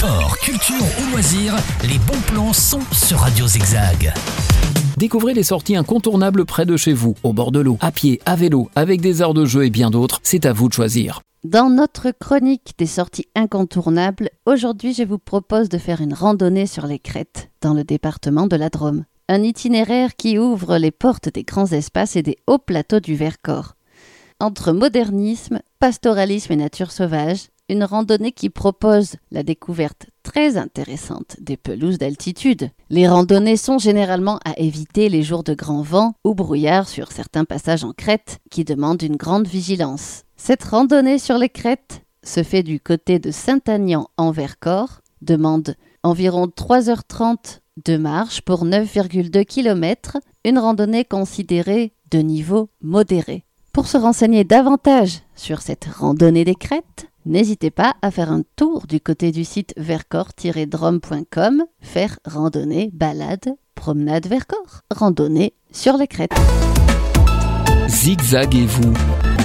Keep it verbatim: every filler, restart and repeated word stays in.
Sport, culture ou loisirs, les bons plans sont sur Radio Zigzag. Découvrez les sorties incontournables près de chez vous, au bord de l'eau, à pied, à vélo, avec des aires de jeu et bien d'autres. C'est à vous de choisir. Dans notre chronique des sorties incontournables, aujourd'hui je vous propose de faire une randonnée sur les crêtes, dans le département de la Drôme. Un itinéraire qui ouvre les portes des grands espaces et des hauts plateaux du Vercors. Entre modernisme, pastoralisme et nature sauvage, une randonnée qui propose la découverte très intéressante des pelouses d'altitude. Les randonnées sont généralement à éviter les jours de grand vent ou brouillard sur certains passages en crête qui demandent une grande vigilance. Cette randonnée sur les crêtes se fait du côté de Saint-Aignan en Vercors, demande environ trois heures trente de marche pour neuf virgule deux kilomètres, une randonnée considérée de niveau modéré. Pour se renseigner davantage sur cette randonnée des crêtes, n'hésitez pas à faire un tour du côté du site vercors tiret drôme point com, faire randonnée, balade, promenade Vercors, randonnée sur les crêtes. Zigzag et vous.